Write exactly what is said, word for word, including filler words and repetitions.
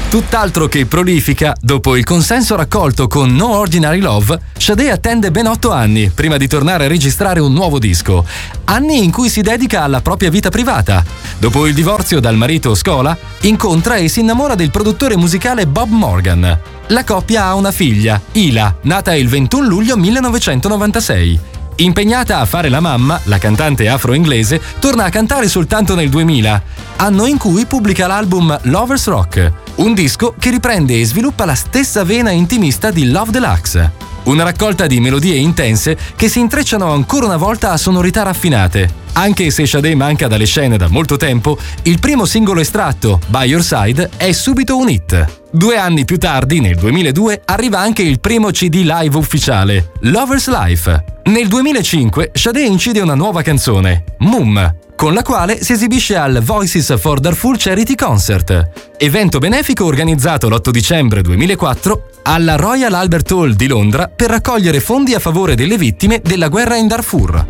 Tutt'altro che prolifica, dopo il consenso raccolto con No Ordinary Love, Sade attende ben otto anni prima di tornare a registrare un nuovo disco. Anni in cui si dedica alla propria vita privata. Dopo il divorzio dal marito Scola, incontra e si innamora del produttore musicale Bob Morgan. La coppia ha una figlia, Ila, nata il ventuno luglio millenovecentonovantasei. Impegnata a fare la mamma, la cantante afro-inglese torna a cantare soltanto nel duemila, anno in cui pubblica l'album Lovers Rock, un disco che riprende e sviluppa la stessa vena intimista di Love Deluxe. Una raccolta di melodie intense che si intrecciano ancora una volta a sonorità raffinate. Anche se Sade manca dalle scene da molto tempo, il primo singolo estratto, By Your Side, è subito un hit. Due anni più tardi, nel duemiladue, arriva anche il primo C D live ufficiale, Lover's Life. Nel duemilacinque Sade incide una nuova canzone, Mum, con la quale si esibisce al Voices for Darfur Charity Concert, evento benefico organizzato l'otto dicembre duemilaquattro alla Royal Albert Hall di Londra per raccogliere fondi a favore delle vittime della guerra in Darfur.